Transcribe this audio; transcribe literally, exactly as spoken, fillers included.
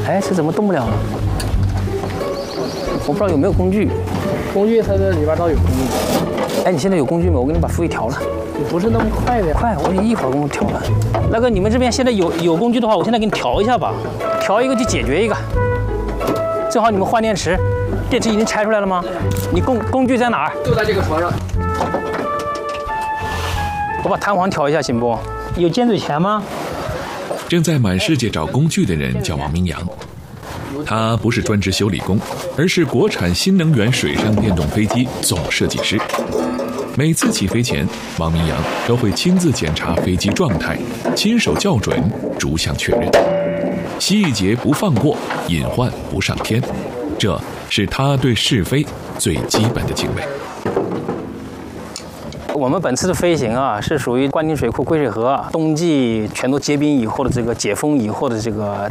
哎，这怎么动不了了？我不知道有没有工具。 工具它这里边倒有工具。 哎，你现在有工具吗？我给你把幅域调了。 你不是那么快的呀？ 快，我一会儿功夫调了。那个，你们这边现在有有工具的话，我现在给你调一下吧，调一个就解决一个。正好你们换电池，电池已经拆出来了吗？你工工具在哪儿？ 就在这个床上。 我把弹簧调一下行不？有尖嘴钳吗？ 正在满世界找工具的人叫王明阳，他不是专职修理工，而是国产新能源水上电动飞机总设计师。每次起飞前，王明阳都会亲自检查飞机状态，亲手校准，逐项确认，细节不放过，隐患不上天，这是他对试飞最基本的敬畏。 我们本次的飞行啊，是属于关宁水库归水河冬季全都结冰以后的这个解封以后的这个